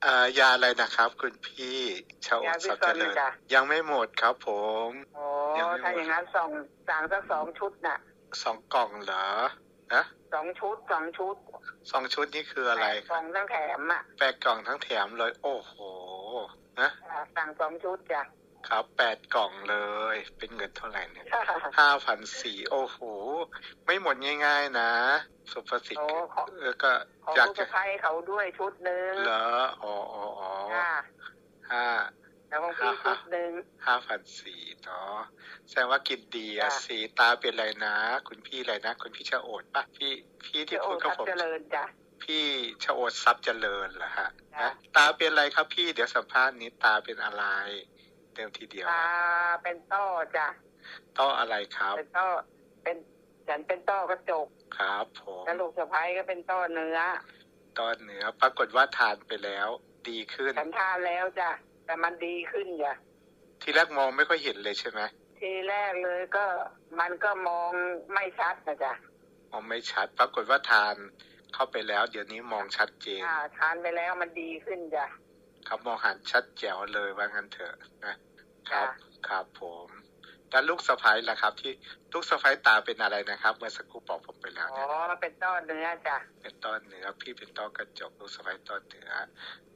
ยาอะไรนะครับคุณพี่ชาอยาดวิทรัพย์กเจลริญจ้ะยังไม่หมดครับผมอ๋อยังไม่หถ้าม อดย่างงั้นสั่งสัก2 ชุดน่ะ 2 กล่องเหรอ ฮะ 2 ชุด 2 ชุด 2 ชุดนี่คืออะไร 8 กล่องทั้งแถมอะ 8 กล่องทั้งแถมเลย โอ้โฮ ฮะสั่ง2 ชุดจ้ะครับ 8 กล่องเลย เป็นเงินเท่าไรเนี่ย 5,400 โอ้โฮ ไม่หมดง่าย ๆ นะ สุภสิทโอ้ธิ์ขอก็ของอยากลูกจะสะใภ้เขาด้วยชุดหนึ่งเหรอ อ๋อจ้ะๆแล้วของพี่ชุดหนึ่ง 5,400 เนาะ แสดงว่ากินดีอะจ้ะสิ ตาเป็นไรนะ คุณพี่อะไรนะ คุณพี่ชโอดเปล่า? พี่ที่ชโอพูดดกับทรัพผย์มเจริญจ้ะพี่ชโอดทรัพย์เจริญเหรอครับ? จ้ะฮะ ตาเป็นไรครับพี่? เดี๋ยวสัมภาษณ์นิด ตาเป็นอะไร? เดิมทีเดียวตาเป็นต้อจ้ะต้ออะไรครับ? เป็นต้อ ฉันเป็นต้อกระจกครับผมแล้วลูกสะใภ้ก็เป็นต้อเนื้อต้อเนื้อ ปรากฏว่าทานไปแล้วดีขึ้นฉันทานแล้วจ้ะ แต่มันดีขึ้นจ้ะทีแรกมองไม่ค่อยเห็นเลยใช่ไหม? ทีแรกเลยก็ มันก็มองไม่ชัดน่ะจ้ะมองไม่ชัด ปรากฏว่าทานเข้าไปแล้ว เดี๋ยวนี้มองชัดเจนทานไปแล้วมันดีขึ้นจ้ะครับ มองหันชัดแจ๋วเลยว่างั้นเถอะนะ คจ้ะรับ ครับผม แล้วลูกสะใภ้ล่ะครับ ที่ ลูกสะใภ้ตาเป็นอะไรนะครับ? เมื่อสักครู่บอกผมไปแล้วอ๋เนี่อยเป็นต้อเนื้อจ้ะเป็นต้อเนื้อ พี่เป็นต้อกระจก ลูกสะใภ้ต้อเนื้อ